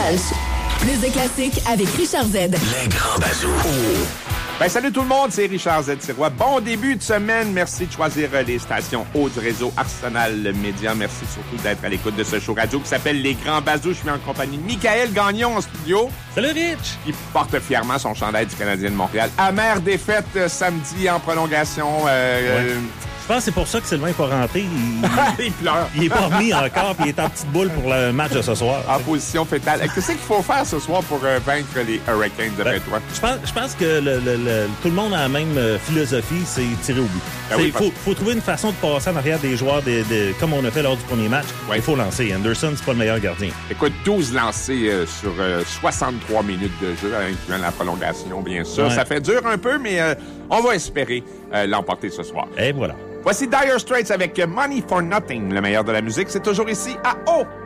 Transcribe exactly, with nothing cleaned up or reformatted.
Punch. Plus de classiques avec Richard Z. Les grands bazous. Ben, salut tout le monde, c'est Richard Z. Sirois. Bon début de semaine. Merci de choisir les stations hautes du réseau Arsenal Média. Merci surtout d'être à l'écoute de ce show radio qui s'appelle Les Grands Bazous. Je suis en compagnie de Michael Gagnon en studio. Salut Rich! Il porte fièrement son chandail du Canadien de Montréal. Amère défaite euh, samedi en prolongation. Euh, ouais. Je pense que c'est pour ça que Sylvain n'est pas rentré. Il, il pleure. Il est pas remis encore, puis il est en petite boule pour le match de ce soir. En position fétale. Qu'est-ce qu'il faut faire ce soir pour euh, vaincre les Hurricanes de ben, toi? Je pense, je pense que le, le, le, tout le monde a la même philosophie, c'est tirer au but. Il ben oui, faut, faut trouver une façon de passer en arrière des joueurs, de, de, comme on a fait lors du premier match. Il ouais. faut lancer. Anderson, c'est pas le meilleur gardien. Écoute, douze lancés euh, sur euh, soixante-trois minutes de jeu, incluant la prolongation, bien sûr. Ouais. Ça fait dur un peu, mais euh, on va espérer euh, l'emporter ce soir. Et voilà. Voici Dire Straits avec Money for Nothing, le meilleur de la musique. C'est toujours ici à O